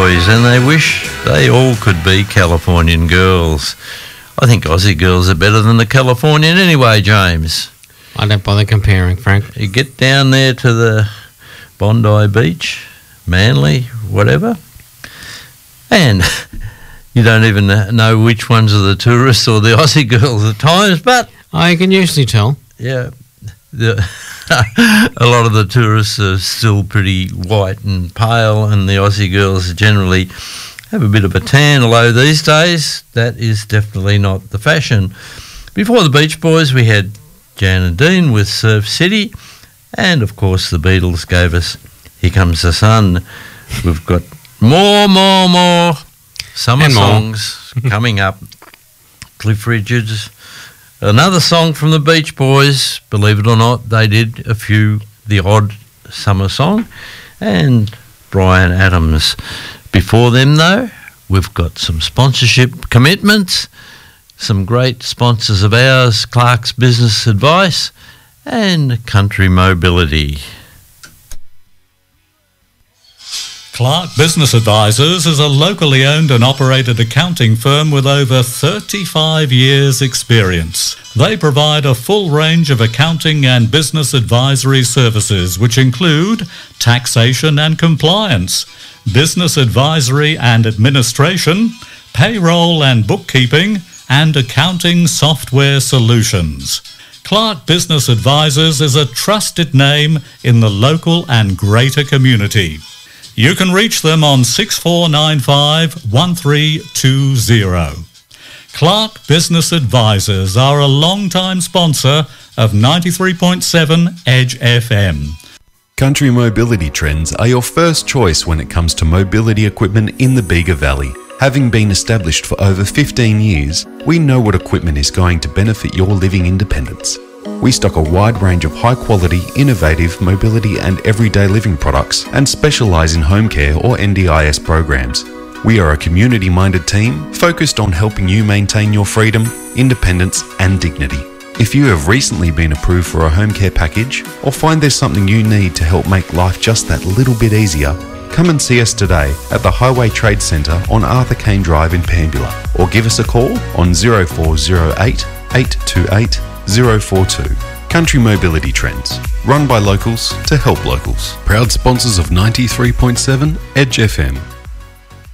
boys, and they wish they all could be Californian girls. I think Aussie girls are better than the Californian anyway, James. I don't bother comparing, Frank. You get down there to the Bondi Beach, Manly, whatever, and you don't even know which ones are the tourists or the Aussie girls at times, but... I can usually tell. Yeah, a lot of the tourists are still pretty white and pale, and the Aussie girls generally have a bit of a tan, although these days that is definitely not the fashion. Before the Beach Boys, we had Jan and Dean with Surf City, and of course the Beatles gave us Here Comes the Sun. We've got more summer songs coming up. Cliff Richards, another song from the Beach Boys. Believe it or not, they did the odd summer song, and Bryan Adams. Before them, though, we've got some sponsorship commitments, some great sponsors of ours, Clark's Business Advice and Country Mobility. Clark Business Advisors is a locally owned and operated accounting firm with over 35 years' experience. They provide a full range of accounting and business advisory services, which include taxation and compliance, business advisory and administration, payroll and bookkeeping, and accounting software solutions. Clark Business Advisors is a trusted name in the local and greater community. You can reach them on 6495 1320. Clark Business Advisors are a long-time sponsor of 93.7 Edge FM. Country Mobility Trends are your first choice when it comes to mobility equipment in the Bega Valley. Having been established for over 15 years, we know what equipment is going to benefit your living independence. We stock a wide range of high-quality, innovative mobility and everyday living products and specialise in home care or NDIS programs. We are a community-minded team focused on helping you maintain your freedom, independence and dignity. If you have recently been approved for a home care package or find there's something you need to help make life just that little bit easier, come and see us today at the Highway Trade Centre on Arthur Kane Drive in Pambula, or give us a call on 0408 828 042. Country Mobility Trends, run by locals to help locals. Proud sponsors of 93.7 Edge FM.